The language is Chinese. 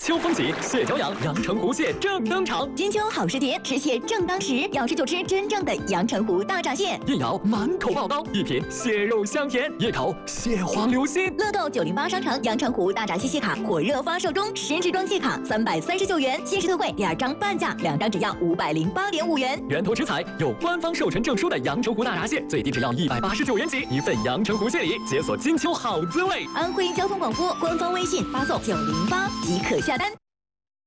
秋风起，蟹脚痒，阳澄湖蟹正登场。 金秋好时节，吃蟹正当时，要吃就吃真正的阳澄湖大闸蟹。 一咬满口爆膏，一品蟹肉香甜，一口蟹黄流心。 乐购908商城阳澄湖大闸蟹卡火热发售中，10支装蟹卡339元，限时特惠，第2张半价，2张只要508.5元。 源头食材有官方授权证书的阳澄湖大闸蟹，最低只要189元起，一份阳澄湖蟹礼，解锁金秋好滋味。 安徽交通广播官方微信发送908即可下。